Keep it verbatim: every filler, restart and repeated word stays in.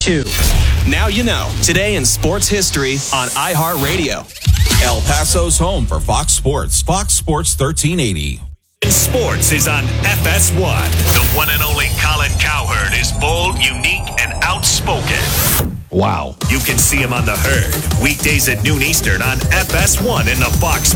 two. Now you know. Today in sports history on iHeartRadio. El Paso's home for Fox Sports. Fox Sports thirteen eighty. Sports is on F S one. The one and only Colin Cowherd is bold, unique, and outspoken. Wow. You can see him on The Herd, weekdays at noon Eastern on F S one in the Fox